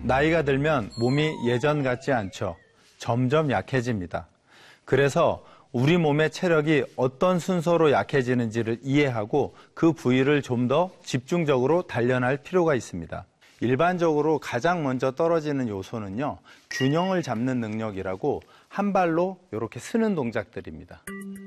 나이가 들면 몸이 예전 같지 않죠. 점점 약해집니다. 그래서 우리 몸의 체력이 어떤 순서로 약해지는지를 이해하고 그 부위를 좀 더 집중적으로 단련할 필요가 있습니다. 일반적으로 가장 먼저 떨어지는 요소는요, 균형을 잡는 능력이라고 한 발로 이렇게 서는 동작들입니다.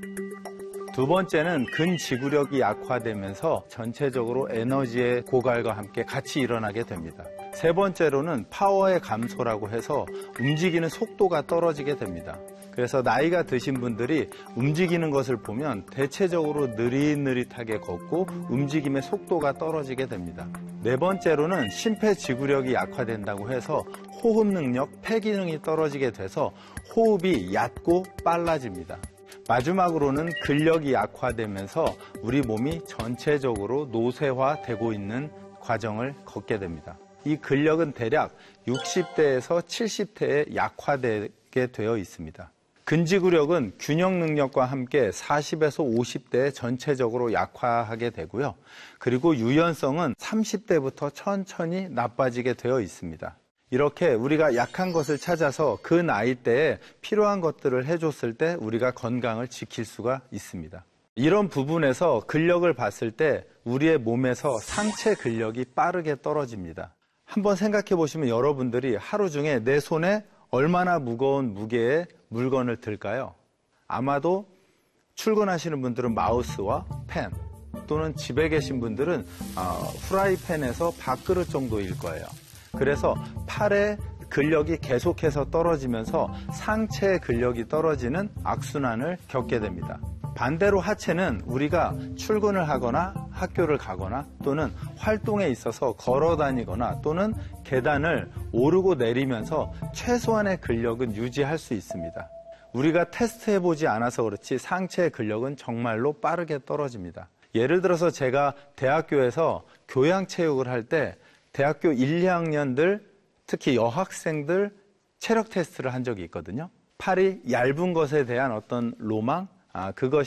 두 번째는 근지구력이 약화되면서 전체적으로 에너지의 고갈과 함께 같이 일어나게 됩니다. 세 번째로는 파워의 감소라고 해서 움직이는 속도가 떨어지게 됩니다. 그래서 나이가 드신 분들이 움직이는 것을 보면 대체적으로 느릿느릿하게 걷고 움직임의 속도가 떨어지게 됩니다. 네 번째로는 심폐지구력이 약화된다고 해서 호흡 능력, 폐 기능이 떨어지게 돼서 호흡이 얕고 빨라집니다. 마지막으로는 근력이 약화되면서 우리 몸이 전체적으로 노쇠화되고 있는 과정을 걷게 됩니다. 이 근력은 대략 60대에서 70대에 약화되게 되어 있습니다. 근지구력은 균형 능력과 함께 40에서 50대에 전체적으로 약화하게 되고요. 그리고 유연성은 30대부터 천천히 나빠지게 되어 있습니다. 이렇게 우리가 약한 것을 찾아서 그 나이대에 필요한 것들을 해줬을 때 우리가 건강을 지킬 수가 있습니다. 이런 부분에서 근력을 봤을 때 우리의 몸에서 상체 근력이 빠르게 떨어집니다. 한번 생각해 보시면 여러분들이 하루 중에 내 손에 얼마나 무거운 무게의 물건을 들까요? 아마도 출근하시는 분들은 마우스와 펜, 또는 집에 계신 분들은 후라이팬에서 밥그릇 정도일 거예요. 그래서 팔의 근력이 계속해서 떨어지면서 상체의 근력이 떨어지는 악순환을 겪게 됩니다. 반대로 하체는 우리가 출근을 하거나 학교를 가거나 또는 활동에 있어서 걸어 다니거나 또는 계단을 오르고 내리면서 최소한의 근력은 유지할 수 있습니다. 우리가 테스트해보지 않아서 그렇지 상체의 근력은 정말로 빠르게 떨어집니다. 예를 들어서 제가 대학교에서 교양체육을 할 때 대학교 1, 2학년들, 특히 여학생들 체력 테스트를 한 적이 있거든요. 팔이 얇은 것에 대한 어떤 로망, 그것이